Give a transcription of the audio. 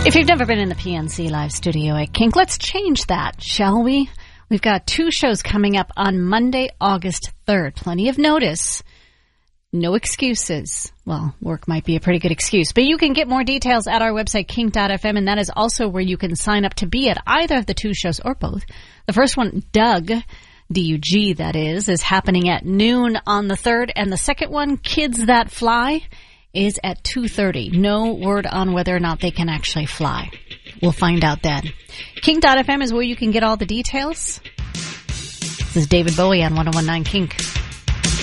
If you've never been in the PNC Live studio at Kink, let's change that, shall we? We've got 2 shows coming up on Monday, August 3rd. Plenty of notice. No excuses. Well, work might be a pretty good excuse, but you can get more details at our website, kink.fm, and that is also where you can sign up to be at either of the 2 shows or both. The first one, Doug, D-U-G, that is happening at noon on the 3rd, and the second one, Kids That Fly, is at 2:30. No word on whether or not they can actually fly. We'll find out then. Kink.fm is where you can get all the details. This is David Bowie on 101.9 Kink.